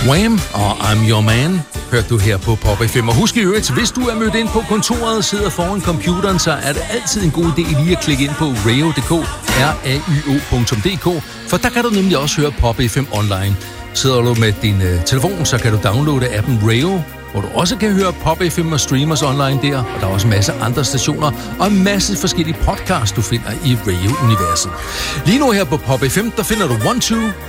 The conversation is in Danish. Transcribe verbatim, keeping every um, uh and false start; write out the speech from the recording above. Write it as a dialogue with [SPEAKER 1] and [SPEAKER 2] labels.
[SPEAKER 1] Wham! Og I'm Your Man hørte du her på Pop F M. Og husk i øvrigt, hvis du er mødt ind på kontoret og sidder foran computeren, så er det altid en god idé lige at klikke ind på rayo punktum d k, r a y o punktum d k, for der kan du nemlig også høre Pop F M online. Sidder du med din uh, telefon, så kan du downloade appen Rayo, hvor du også kan høre Pop F M og streamers online der, og der er også en masse andre stationer og en masse forskellige podcasts, du finder i Radio-universet. Lige nu her på Pop F M, der finder du One Two